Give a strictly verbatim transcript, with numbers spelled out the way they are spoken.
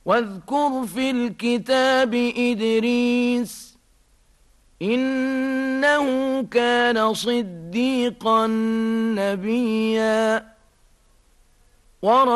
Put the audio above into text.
واذكر في الكتاب إدريس إنه كان صديقا نبيا